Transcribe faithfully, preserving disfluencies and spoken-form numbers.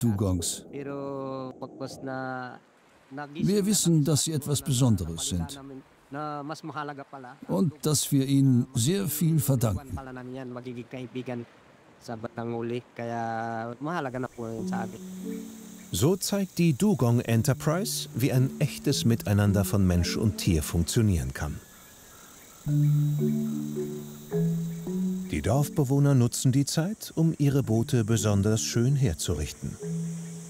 Dugongs. Wir wissen, dass sie etwas Besonderes sind und dass wir ihnen sehr viel verdanken. So zeigt die Dugong Enterprise, wie ein echtes Miteinander von Mensch und Tier funktionieren kann. Die Dorfbewohner nutzen die Zeit, um ihre Boote besonders schön herzurichten.